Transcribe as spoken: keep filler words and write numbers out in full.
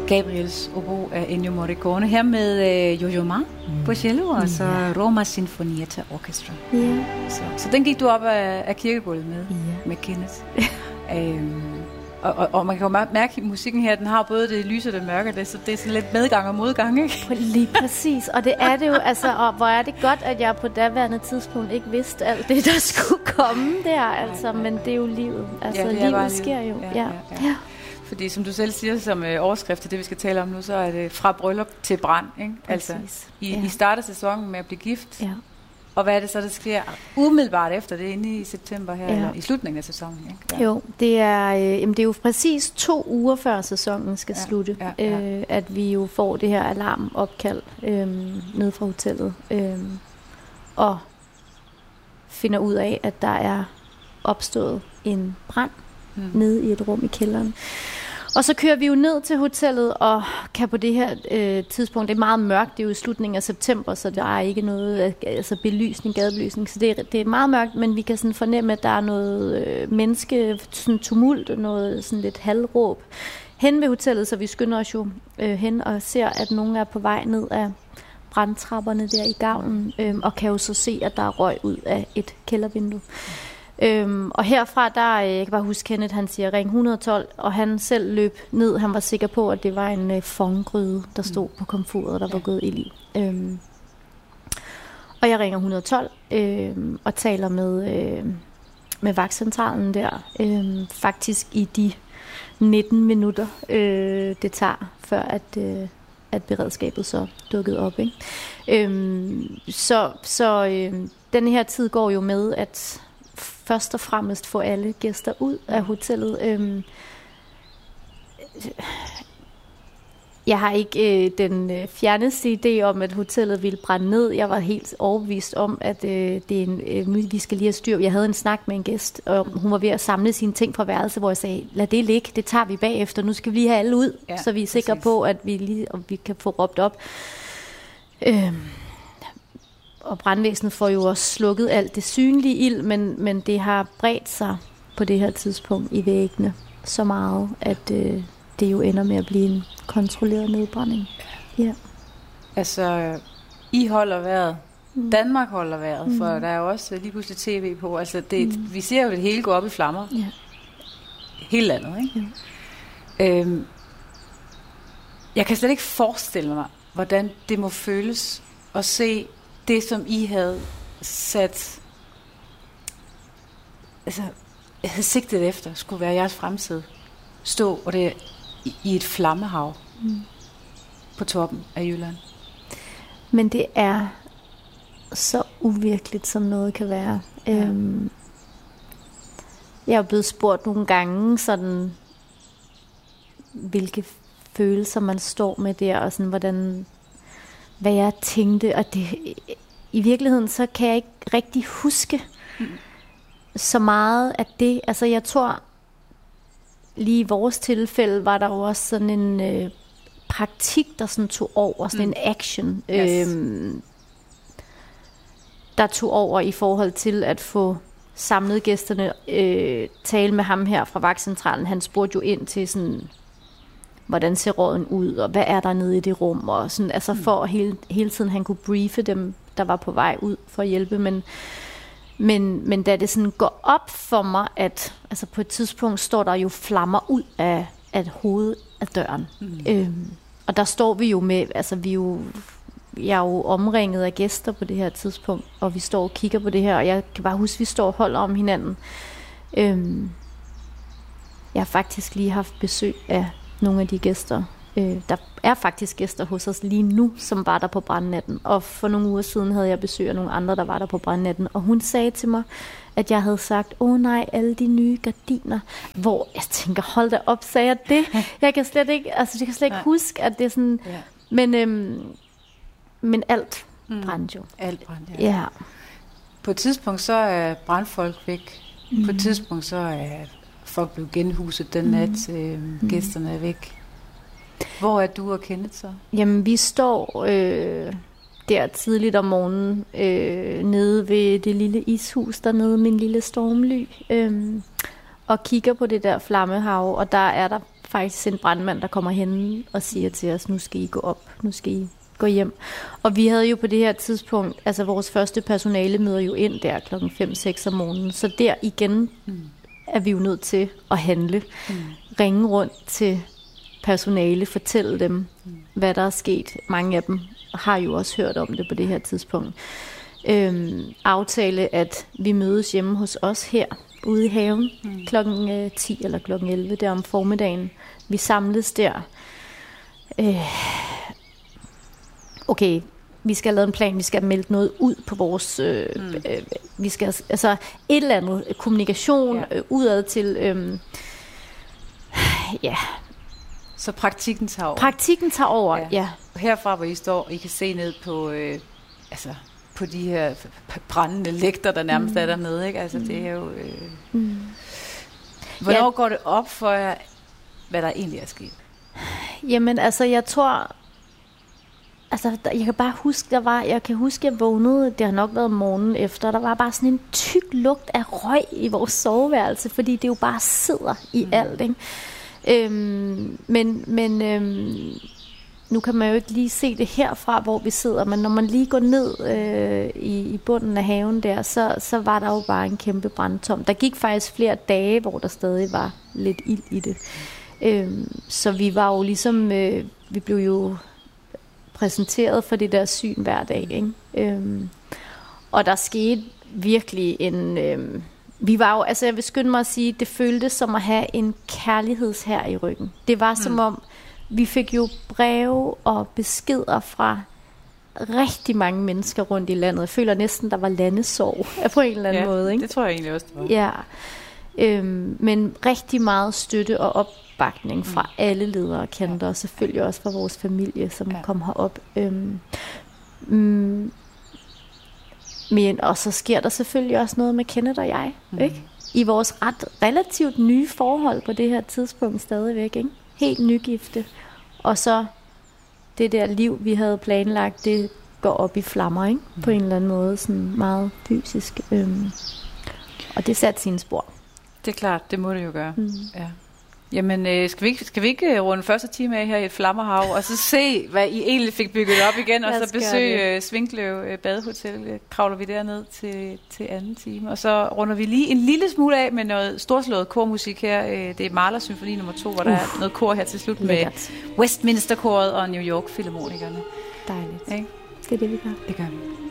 Gabriels obo af Ennio Morricone, her med øh, Yo-Yo Ma mm. på cello, og så yeah. Roma Sinfonietta Orchestra. Yeah. Så, så den gik du op af, af kirkegulvet med, yeah. med Kenneth. øhm, og, og, og man kan jo mærke, at musikken her, den har både det lyse og det mørke, det, så det er sådan lidt medgang og modgang, ikke? Lige præcis, og det er det jo, altså, og hvor er det godt, at jeg på daværende tidspunkt ikke vidste alt det, der skulle komme der, altså, men det er jo livet, altså ja, livet sker jo. Ja, ja, ja. Ja. Fordi som du selv siger som øh, overskrift til det, vi skal tale om nu, så er det fra bryllup til brand, ikke? Altså, I, ja. I starter sæsonen med at blive gift, ja. Og hvad er det så, der sker umiddelbart efter det, inde i september her, ja. Eller i slutningen af sæsonen? Ikke? Ja. Jo, det er, øh, jamen, det er jo præcis to uger før sæsonen skal ja. slutte, ja, ja. Øh, at vi jo får det her alarmopkald øh, nede fra hotellet, øh, og finder ud af, at der er opstået en brand mm. nede i et rum i kælderen. Og så kører vi jo ned til hotellet og kan på det her øh, tidspunkt, det er meget mørkt, det er jo i slutningen af september, så der er ikke noget altså belysning, gadebelysning, så det er, det er meget mørkt, men vi kan sådan fornemme, at der er noget øh, menneske, sådan tumult, noget sådan lidt halvråb hen ved hotellet, så vi skynder os jo øh, hen og ser, at nogen er på vej ned af brandtrapperne der i gavlen, øh, og kan jo så se, at der er røg ud af et kældervindue. Øhm, og herfra, der, jeg kan bare huske Kenneth, han siger ring et et to, og han selv løb ned, han var sikker på, at det var en øh, fonggryde, der stod på komfuret, der var gået ild i. Øhm, og jeg ringer et et to, øhm, og taler med, øh, med vagtcentralen der, øhm, faktisk i de nitten minutter, øh, det tager, før at, øh, at beredskabet så dukkede op. Ikke? Øhm, så så øh, den her tid går jo med, at først og fremmest få alle gæster ud af hotellet. Øhm, jeg har ikke øh, den øh, fjerneste idé om, at hotellet ville brænde ned. Jeg var helt overbevist om, at øh, det er en, øh, vi skal lige have styr. Jeg havde en snak med en gæst, og hun var ved at samle sine ting fra værelset, hvor jeg sagde, lad det ligge, det tager vi bagefter. Nu skal vi lige have alle ud, ja, så vi er sikre præcis. På, at vi, lige, og vi kan få råbt op. Øhm, Og brandvæsenet får jo også slukket alt det synlige ild, men, men det har bredt sig på det her tidspunkt i væggene så meget, at øh, det jo ender med at blive en kontrolleret nedbrænding. Ja. Altså, I holder vejret. Mm. Danmark holder vejret, mm. for der er jo også lige pludselig tv på. Altså, det, mm. vi ser jo det hele gå op i flammer. Ja. Hele landet, ikke? Ja. Øhm, jeg kan slet ikke forestille mig, hvordan det må føles at se det, som I havde sat, altså, jeg havde sigtet efter, skulle være jeres fremtid. Stå og det i, i et flammehav mm. på toppen af Jylland. Men det er så uvirkeligt, som noget kan være. Ja. Øhm, jeg er blevet spurgt nogle gange, sådan, hvilke følelser man står med der, og sådan, hvordan, hvad jeg tænkte, og det, i virkeligheden, så kan jeg ikke rigtig huske mm. så meget af det. Altså, jeg tror, lige i vores tilfælde, var der jo også sådan en øh, praktik, der sådan tog over, sådan mm. en action, yes. øhm, der tog over i forhold til at få samlet gæsterne, øh, tale med ham her fra vagtcentralen. Han spurgte jo ind til sådan, hvordan ser råden ud, og hvad er der nede i det rum, og sådan, altså mm. for hele, hele tiden han kunne briefe dem, der var på vej ud for at hjælpe, men, men, men da det sådan går op for mig, at altså på et tidspunkt står der jo flammer ud af, af hovedet af døren, mm. øhm, og der står vi jo med, altså vi er jo, jeg er jo omringet af gæster på det her tidspunkt, og vi står og kigger på det her, og jeg kan bare huske, at vi står og holder om hinanden. Øhm, jeg har faktisk lige haft besøg af nogle af de gæster. Øh, der er faktisk gæster hos os lige nu, som var der på brandnatten. Og for nogle uger siden havde jeg besøg af nogle andre, der var der på brandnatten. Og hun sagde til mig, at jeg havde sagt, åh oh, nej, alle de nye gardiner. Hvor jeg tænker, hold da op, sagde jeg det? Jeg kan slet ikke, altså, jeg kan slet ikke huske, at det er sådan... Ja. Men, øhm, men alt mm. brændte jo. Alt brændte, ja. ja. På et tidspunkt, så er brandfolk væk. Mm. På et tidspunkt, så er folk blevet genhuset den nat. Øh, mm. Gæsterne er væk. Hvor er du og Kenneth så? Jamen, vi står øh, der tidligt om morgenen øh, nede ved det lille ishus dernede, min lille stormly, øh, og kigger på det der flammehav, og der er der faktisk en brandmand, der kommer hen og siger til os, nu skal I gå op, nu skal I gå hjem. Og vi havde jo på det her tidspunkt, altså vores første personale møder jo ind der klokken fem seks om morgenen, så der igen mm. er vi jo nødt til at handle. Mm. Ringe rundt til personale, fortælle dem, mm. hvad der er sket. Mange af dem har jo også hørt om det på det her tidspunkt. Øhm, aftale, at vi mødes hjemme hos os her, ude i haven, mm. klokken øh, ti eller klokken elleve, der om formiddagen. Vi samles der. Øh, okay, vi skal have lavet en plan, vi skal have meldt noget ud på vores, øh, mm. øh, vi skal, altså et eller andet kommunikation ja. øh, udad til, øh, ja. Så praktikken tager over? Praktikken tager over, ja. ja. Herfra, hvor I står, I kan se ned på, øh, altså, på de her brændende lægter, der nærmest mm. er dernede, ikke? Altså, mm. det er jo... Øh... Mm. Hvornår ja. går det op for jer, hvad der egentlig er sket? Jamen, altså, jeg tror... Altså, jeg kan bare huske, der var, jeg kan huske, jeg vågnede, det har nok været morgenen efter, der var bare sådan en tyk lugt af røg i vores soveværelse, fordi det jo bare sidder i mm. alt, ikke? Øhm, men men øhm, nu kan man jo ikke lige se det herfra, hvor vi sidder, men når man lige går ned øh, i, i bunden af haven der, så, så var der jo bare en kæmpe brandtom. Der gik faktisk flere dage, hvor der stadig var lidt ild i det. Øhm, så vi var jo ligesom, øh, vi blev jo præsenteret for det der syn hver dag, ikke? Øhm, og der skete virkelig en... Øhm, vi var jo, altså jeg vil skynde mig at sige, det føltes som at have en kærlighedshær i ryggen. Det var som mm. om, vi fik jo breve og beskeder fra rigtig mange mennesker rundt i landet. Jeg føler næsten, der var landesorg på en eller anden ja, måde. Ikke? Det tror jeg egentlig også, det var. Ja, øhm, men rigtig meget støtte og opbakning fra mm. alle ledere og kanter, ja. Og selvfølgelig også fra vores familie, som ja. kom herop. Øhm, mm, Men, og så sker der selvfølgelig også noget med Kenneth og jeg, mm. ikke? I vores ret relativt nye forhold på det her tidspunkt stadigvæk, ikke? Helt nygifte. Og så det der liv, vi havde planlagt, det går op i flammer, ikke? Mm. På en eller anden måde, sådan meget fysisk. Øhm. Og det satte sine spor. Det er klart, det må det jo gøre. Mm. Ja. Jamen, øh, skal vi ikke, skal vi ikke runde første time af her i et flammerhav, og så se, hvad I egentlig fik bygget op igen, og så besøge øh, Svinkløv øh, Badehotel, kravler vi derned til, til anden time. Og så runder vi lige en lille smule af med noget storslået kormusik her. Øh, det er Mahler Symfoni nummer to, hvor uh, der er noget kor her til slut lækkert. Med Westminster-koret og New York Philharmonikerne. Dejligt. Okay? Det er det, vi gør. Det gør vi.